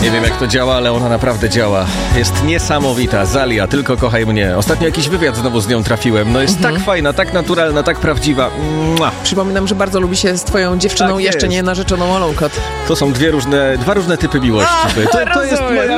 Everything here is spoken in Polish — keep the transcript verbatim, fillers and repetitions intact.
Nie wiem, jak to działa, ale ona naprawdę działa. Jest niesamowita. Zalia, tylko kochaj mnie. Ostatnio jakiś wywiad znowu z nią trafiłem. No jest Mhm. tak fajna, tak naturalna, tak prawdziwa. Mua. Przypominam, że bardzo lubi się z twoją dziewczyną, Tak jeszcze jest. nie narzeczoną Olą Kot. To są dwie różne, dwa różne typy miłości. A, to, to jest rozumiem. moja